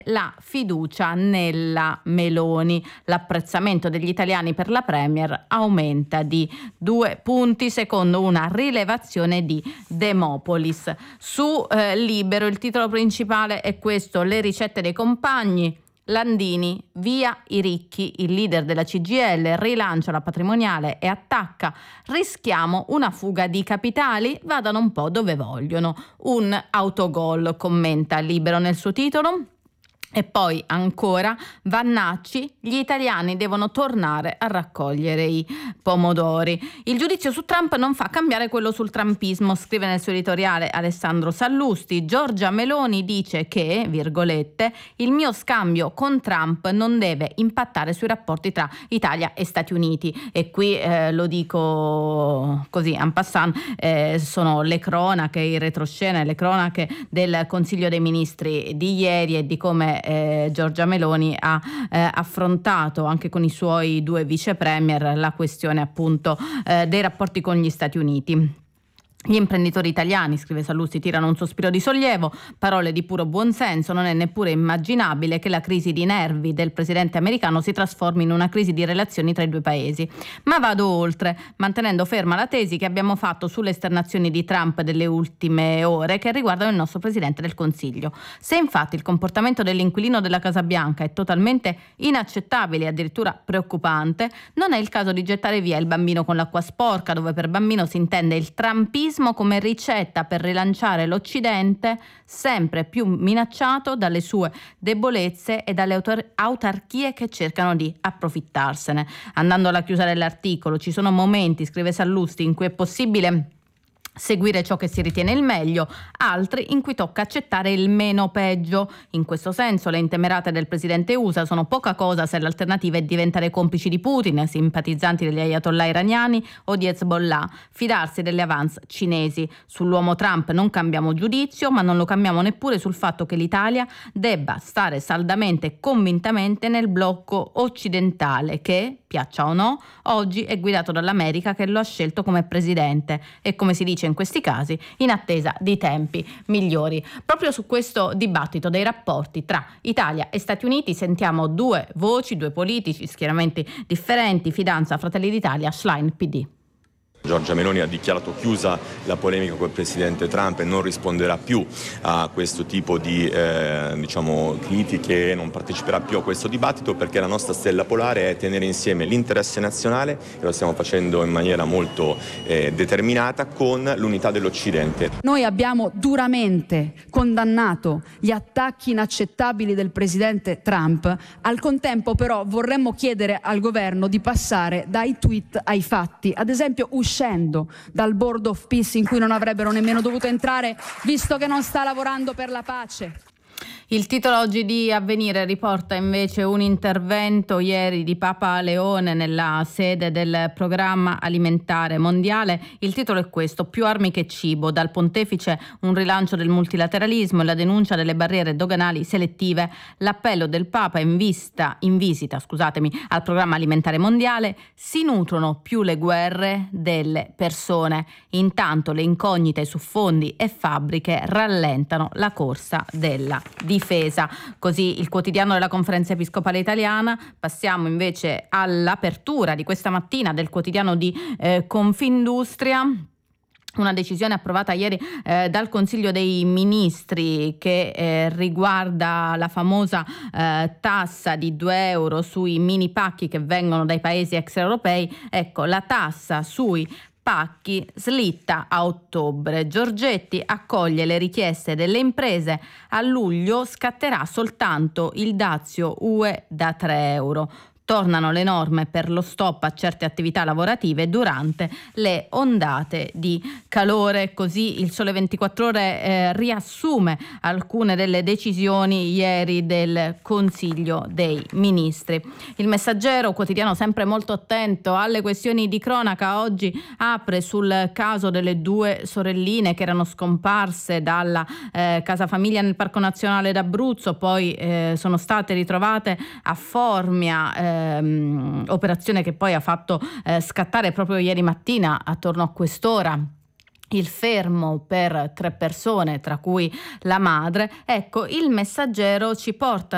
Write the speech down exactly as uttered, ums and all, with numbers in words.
la fiducia nella Meloni. L'apprezzamento degli italiani per la Premier aumenta di due punti secondo una rilevazione di Demopolis. Su eh, Libero il titolo principale è questo: le ricette dei compagni. Landini, via i ricchi, il leader della C G I L rilancia la patrimoniale e attacca: rischiamo una fuga di capitali, vadano un po' dove vogliono. Un autogol, commenta Libero nel suo titolo. E poi ancora Vannacci, gli italiani devono tornare a raccogliere i pomodori. Il giudizio su Trump non fa cambiare quello sul trumpismo, scrive nel suo editoriale Alessandro Sallusti. Giorgia Meloni dice che, virgolette, il mio scambio con Trump non deve impattare sui rapporti tra Italia e Stati Uniti. E qui eh, lo dico così en passant, eh, sono le cronache, i retroscena, le cronache del Consiglio dei Ministri di ieri e di come Eh, Giorgia Meloni ha eh, affrontato anche con i suoi due vice premier la questione appunto eh, dei rapporti con gli Stati Uniti. Gli imprenditori italiani, scrive Sallusti, tirano un sospiro di sollievo, parole di puro buonsenso. Non è neppure immaginabile che la crisi di nervi del presidente americano si trasformi in una crisi di relazioni tra i due paesi. Ma vado oltre, mantenendo ferma la tesi che abbiamo fatto sulle esternazioni di Trump delle ultime ore che riguardano il nostro presidente del Consiglio. Se infatti il comportamento dell'inquilino della Casa Bianca è totalmente inaccettabile e addirittura preoccupante, non è il caso di gettare via il bambino con l'acqua sporca, dove per bambino si intende il trumpismo come ricetta per rilanciare l'Occidente, sempre più minacciato dalle sue debolezze e dalle autor- autarchie che cercano di approfittarsene. Andando alla chiusura dell'articolo, ci sono momenti, scrive Sallusti, in cui è possibile seguire ciò che si ritiene il meglio, altri in cui tocca accettare il meno peggio. In questo senso le intemerate del presidente U S A sono poca cosa se l'alternativa è diventare complici di Putin, simpatizzanti degli ayatollah iraniani o di Hezbollah, fidarsi delle avance cinesi. Sull'uomo Trump non cambiamo giudizio, ma non lo cambiamo neppure sul fatto che l'Italia debba stare saldamente e convintamente nel blocco occidentale che, piaccia o no, oggi è guidato dall'America che lo ha scelto come presidente e, come si dice in questi casi, in attesa di tempi migliori. Proprio su questo dibattito dei rapporti tra Italia e Stati Uniti sentiamo due voci, due politici, schieramenti differenti: Fidanza, Fratelli d'Italia, Schlein, P D. Giorgia Meloni ha dichiarato chiusa la polemica col presidente Trump e non risponderà più a questo tipo di eh, diciamo, critiche, non parteciperà più a questo dibattito, perché la nostra stella polare è tenere insieme l'interesse nazionale, e lo stiamo facendo in maniera molto eh, determinata, con l'unità dell'Occidente. Noi abbiamo duramente condannato gli attacchi inaccettabili del presidente Trump, al contempo però vorremmo chiedere al governo di passare dai tweet ai fatti, ad esempio uscendo dal Board of Peace in cui non avrebbero nemmeno dovuto entrare, visto che non sta lavorando per la pace. Il titolo oggi di Avvenire riporta invece un intervento ieri di Papa Leone nella sede del Programma Alimentare Mondiale. Il titolo è questo: più armi che cibo, dal pontefice un rilancio del multilateralismo e la denuncia delle barriere doganali selettive. L'appello del Papa in, vista, in visita scusatemi, al Programma Alimentare Mondiale: si nutrono più le guerre delle persone. Intanto le incognite su fondi e fabbriche rallentano la corsa della difesa. Difesa. Così il quotidiano della Conferenza Episcopale Italiana. Passiamo invece all'apertura di questa mattina del quotidiano di eh, Confindustria. Una decisione approvata ieri eh, dal Consiglio dei Ministri che eh, riguarda la famosa eh, tassa di due euro sui mini pacchi che vengono dai paesi extraeuropei. Ecco, la tassa sui pacchi slitta a ottobre. Giorgetti accoglie le richieste delle imprese. A luglio scatterà soltanto il dazio U E da tre euro. Tornano le norme per lo stop a certe attività lavorative durante le ondate di calore. Così il Sole ventiquattro Ore eh, riassume alcune delle decisioni ieri del Consiglio dei Ministri. Il Messaggero, quotidiano sempre molto attento alle questioni di cronaca, oggi apre sul caso delle due sorelline che erano scomparse dalla eh, casa famiglia nel Parco Nazionale d'Abruzzo, poi eh, sono state ritrovate a Formia, eh, operazione che poi ha fatto eh, scattare proprio ieri mattina attorno a quest'ora il fermo per tre persone, tra cui la madre. Ecco, il Messaggero ci porta